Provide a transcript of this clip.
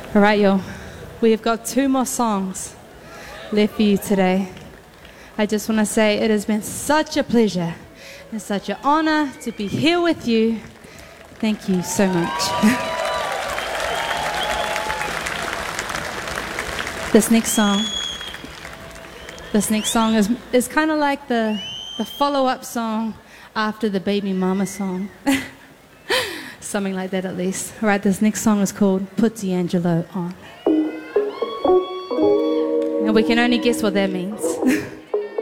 All right, y'all. We have got 2 more songs left for you today. I just want to say it has been such a pleasure and such an honor to be here with you. Thank you so much. This next song is kind of like the follow-up song after the Baby Mama song. Something like that at least. All right, this next song is called Put D'Angelo On. And we can only guess what that means.